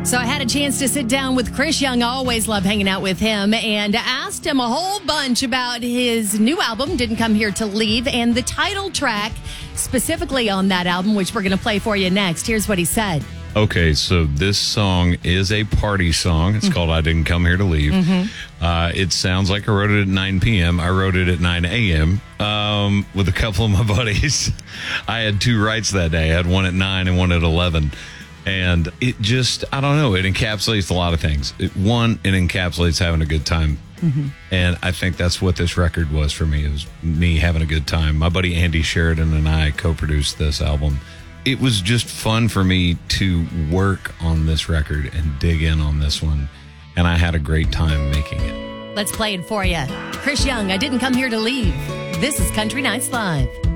So I had a chance to sit down with Chris Young. I always love hanging out with him, and asked him a whole bunch about his new album, Didn't Come Here to Leave, and the title track specifically on that album, which we're going to play for you next. Here's what he said. Okay, so this song is a party song. It's called I Didn't Come Here to Leave. It sounds like I wrote it at 9 p.m. I wrote it at 9 a.m. With a couple of my buddies. I had two writes that day. I had one at 9 and one at 11. And it just, I don't know, it encapsulates a lot of things. It encapsulates having a good time. And I think that's what this record was for me. It was me having a good time. My buddy Andy Sheridan and I co-produced this album. It was just fun for me to work on this record and dig in on this one. And I had a great time making it. Let's play it for you. Chris Young, I Didn't Come Here to Leave. This is Country Nights Live.